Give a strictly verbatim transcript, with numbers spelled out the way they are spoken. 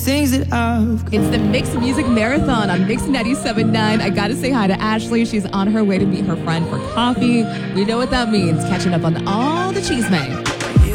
things that I've. It's the Mix Music Marathon on Mix ninety-seven point nine. I gotta say hi to Ashley. She's on her way to meet her friend for coffee. You know what that means. Catching up on all the cheese, man.